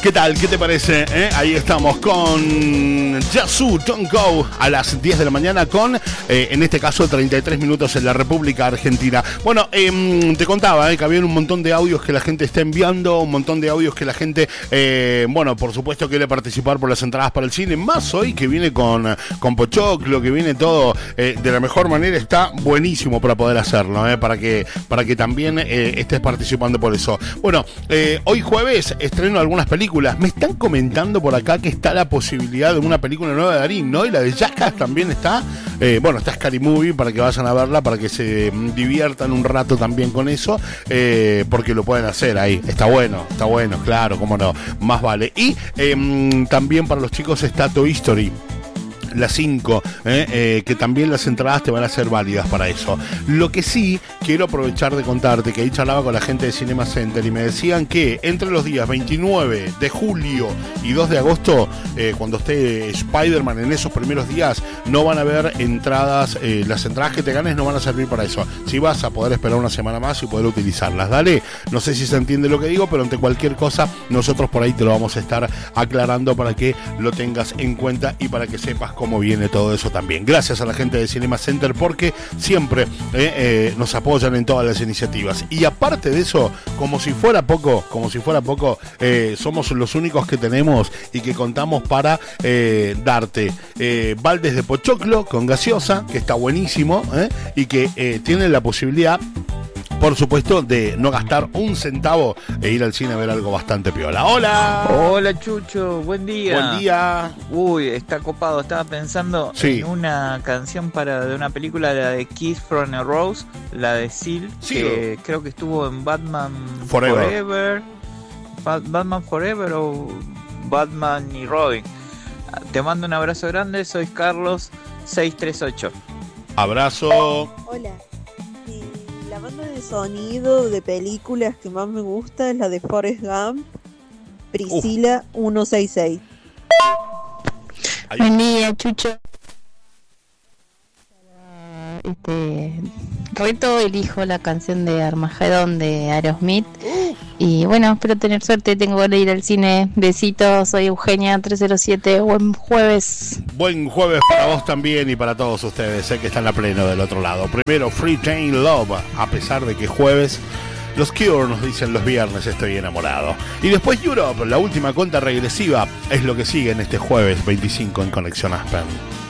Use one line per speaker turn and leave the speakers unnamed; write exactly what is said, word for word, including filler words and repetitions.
¿Qué tal? ¿Qué te parece? ¿Eh? Ahí estamos con Yazoo Don't Go a las diez de la mañana con, eh, en este caso, treinta y tres minutos en la República Argentina. Bueno, eh, te contaba eh, que había un montón de audios que la gente está enviando, un montón de audios que la gente, eh, bueno, por supuesto quiere participar por las entradas para el cine, más hoy que viene con, con Pochoclo, que viene todo eh, de la mejor manera, está buenísimo para poder hacerlo, eh, para que, para que también eh, estés participando por eso. Bueno, eh, hoy jueves estreno algunas películas. Me están comentando por acá que está la posibilidad de una película nueva de Darín, ¿no? Y la de Jackass también está. Eh, bueno, está Scary Movie para que vayan a verla, para que se diviertan un rato también con eso, eh, porque lo pueden hacer ahí. Está bueno, está bueno, claro, cómo no, más vale. Y eh, también para los chicos está Toy Story. Las cinco, eh, eh, que también las entradas te van a ser válidas para eso. Lo que sí quiero aprovechar de contarte que ahí charlaba con la gente de Cinema Center y me decían que entre los días veintinueve de julio y dos de agosto, eh, cuando esté Spider-Man, en esos primeros días no van a haber entradas, eh, las entradas que te ganes no van a servir para eso. Si vas a poder esperar una semana más y poder utilizarlas, dale. No sé si se entiende lo que digo, pero ante cualquier cosa nosotros por ahí te lo vamos a estar aclarando para que lo tengas en cuenta y para que sepas cómo cómo viene todo eso también. Gracias a la gente de Cinema Center porque siempre eh, eh, nos apoyan en todas las iniciativas. Y aparte de eso, como si fuera poco, como si fuera poco, eh, somos los únicos que tenemos y que contamos para eh, darte eh, baldes de pochoclo con gaseosa, que está buenísimo, eh, y que eh, tienen la posibilidad, por supuesto, de no gastar un centavo e ir al cine a ver algo bastante piola. ¡Hola!
Hola, Chucho, buen día.
Buen día.
Uy, está copado. Estaba pensando
sí.
en una canción para de una película, la de Kiss from a Rose, la de Seal,
sí,
que creo que estuvo en Batman
Forever.
Forever. Batman Forever o Batman y Robin. Te mando un abrazo grande, soy Carlos seiscientos treinta y ocho.
Abrazo.
Hola. La banda de sonido de películas que más me gusta es la de Forrest Gump, Priscila uh. ciento sesenta y seis.
Buen día, Chucho. Este reto elijo la canción de Armageddon de Aerosmith. Uh. Y bueno, espero tener suerte, tengo que ir al cine. Besitos, soy Eugenia trescientos siete. Buen jueves.
Buen jueves para vos también y para todos ustedes, sé que están a pleno del otro lado. Primero, Free Train Love, a pesar de que jueves. Los Cure nos dicen los viernes estoy enamorado. Y después Europe, la última cuenta regresiva, es lo que sigue en este jueves veinticinco en Conexión Aspen.